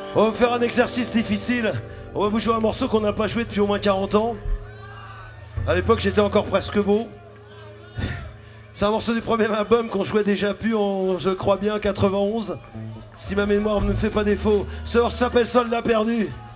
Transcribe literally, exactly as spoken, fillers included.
On va vous faire un exercice difficile. On va vous jouer un morceau qu'on n'a pas joué depuis au moins quarante ans. À l'époque, j'étais encore presque beau. C'est un morceau du premier album qu'on jouait déjà plus en, je crois bien, quatre-vingt-onze. Si ma mémoire ne me fait pas défaut. Ce morceau s'appelle Soldat perdu.